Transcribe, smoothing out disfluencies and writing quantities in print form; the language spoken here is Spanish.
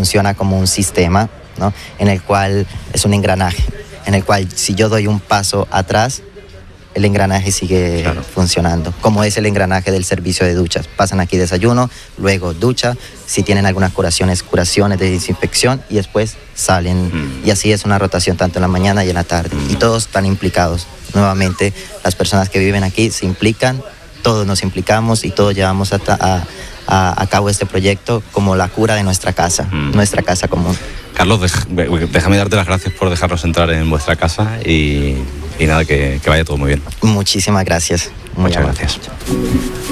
funciona como un sistema, ¿no? En el cual es un engranaje, en el cual si yo doy un paso atrás, el engranaje sigue funcionando, como es el engranaje del servicio de duchas. Pasan aquí desayuno, luego ducha, si tienen algunas curaciones de desinfección y después salen. Y así es una rotación tanto en la mañana y en la tarde. Y todos están implicados. Nuevamente, las personas que viven aquí se implican, todos nos implicamos y todos llevamos a cabo este proyecto como la cura de nuestra casa común. Carlos, déjame darte las gracias por dejarnos entrar en vuestra casa y nada, que vaya todo muy bien. Muchísimas gracias. Muchas gracias.